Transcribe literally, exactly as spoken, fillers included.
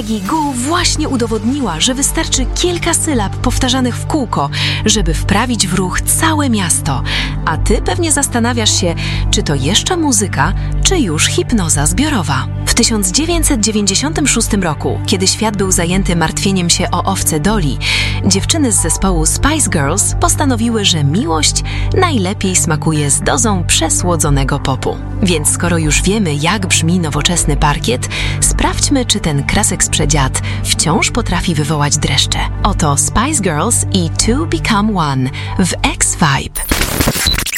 Maggie Gu właśnie udowodniła, że wystarczy kilka sylab powtarzanych w kółko, żeby wprawić w ruch całe miasto. A ty pewnie zastanawiasz się, czy to jeszcze muzyka, czy już hipnoza zbiorowa. W tysiąc dziewięćset dziewięćdziesiątym szóstym roku, kiedy świat był zajęty martwieniem się o owce Dolly, dziewczyny z zespołu Spice Girls postanowiły, że miłość najlepiej smakuje z dozą przesłodzonego popu. Więc skoro już wiemy, jak brzmi nowoczesny parkiet, sprawdźmy, czy ten krasek sprzed dziad wciąż potrafi wywołać dreszcze. Oto Spice Girls i Two Become One w X-Vibe.